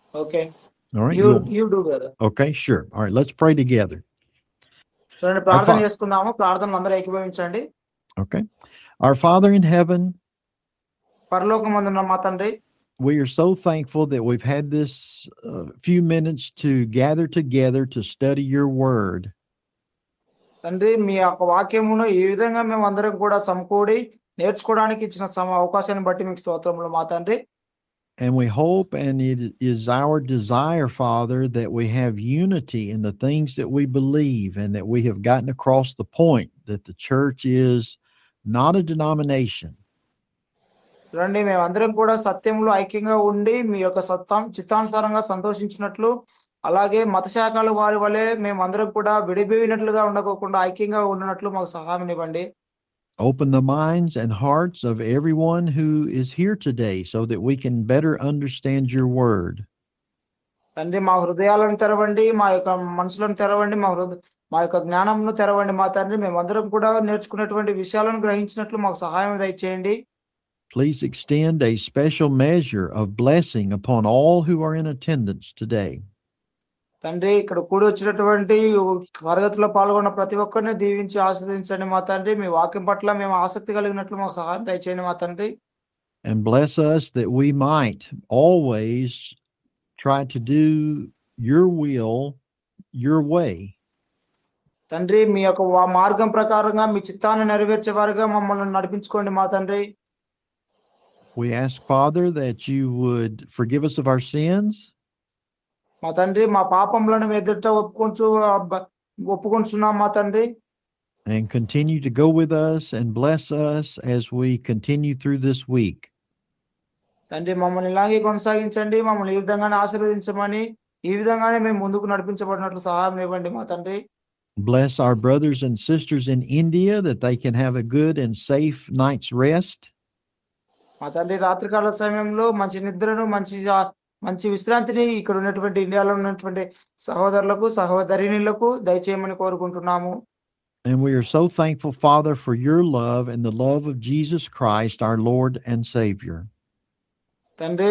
Okay. All right. You do, brother. Okay, sure. All right, let's pray together. చూడండి, ప్రార్థన చేసుకుందాము. ప్రార్థనలు అందరూ ఏకీభవించండి. Okay. Our Father in heaven, పరలోకమందున్న మా తండ్రి, we are so thankful that we've had this few minutes to gather together to study your word. తండ్రి మీ యొక్క వాక్యమును ఈ విధంగా మేము అందరం కూడా సమకూడి నేర్చుకోవడానికి ఇచ్చిన అవకాశాన్ని బట్టి మీకు స్తోత్రములు మా తండ్రి. And we hope, and it is our desire, Father, that we have unity in the things that we believe, and that we have gotten across the point that the church is not a denomination. రండి, మేము అందరం కూడా సత్యంలో ఐక్యంగా ఉండి మీ యొక్క చిత్తానుసారంగా సంతోషించినట్లు, అలాగే మత శాఖలు వారి వలె మేము అందరం కూడా విడిపోయినట్లుగా ఉండకోకుండా ఐక్యంగా ఉన్నట్లు మాకు సహాయం ఇవ్వండి. Open the minds and hearts of everyone who is here today so that we can better understand your word. తండ్రి, మా హృదయాలను తెరవండి, మా యొక్క మనసులను తెరవండి, మా యొక్క జ్ఞానంను తెరవండి మా తండ్రి. మేమందరం కూడా నేర్చుకున్నటువంటి విషయాలను గ్రహించినట్లు మాకు సహాయం దయచేయండి. Please extend a special measure of blessing upon all who are in attendance today. తండ్రి, ఇక్కడ కూడి వచ్చినటువంటి తరగతిలో పాల్గొన్న ప్రతి ఒక్కరిని దీవించి ఆశీర్వదించండి మా తండ్రి. మీ వాక్యం పట్ల మేము ఆసక్తి కలిగినట్లు మాకు సహాయం దయచేయండి మా తండ్రి. And bless us that we might always try to do your will, your way. తండ్రి, మీ యొక్క మార్గం ప్రకారంగా మీ చిత్తాన్ని నెరవేర్చే వారుగా మమ్మల్ని నడిపించుకోండి మా తండ్రి. We ask, Father, that you would forgive us of our sins. మా తండ్రి, మా పాపములను ఎదుట ఒప్పుకొంచున్నాం మా తండ్రి. And continue to go with us and bless us as we continue through this week. తండ్రి, మమ్మల్ని ఇలాగే కొనసాగించండి, మమ్మల్ని ఈ విధంగానే ఆశీర్వదించమని, ఈ విధంగానే మేము ముందుకు నడిపించబడినట్లు సహాయం ఇవ్వండి మా తండ్రి. Bless our brothers and sisters in India that they can have a good and safe night's rest. మా తండ్రి, రాత్రికాల సమయంలో మంచి నిద్రను, మంచి విశ్రాంతిని ఇక్కడ ఉన్నటువంటి ఇండియాలో ఉన్నటువంటి సహోదరులకు సహోదరినులకు దయచేయమని కోరుకుంటున్నాము. And we are so thankful, Father, for your love and the love of Jesus Christ, our Lord and Savior. తండ్రి,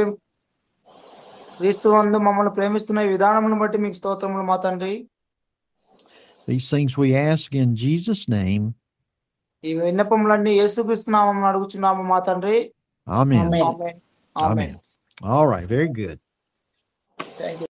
క్రీస్తునందు మమ్మల్ని ప్రేమిస్తున్న ఈ విధానమును బట్టి మీకు స్తోత్రములు మా తండ్రి. These things we ask in Jesus' name. ఈ విన్నపములన్నీ యేసుక్రీస్తు నామమున అడుగుచున్నాము మా తండ్రి. Amen. Amen. Amen. All right, very good. Thank you.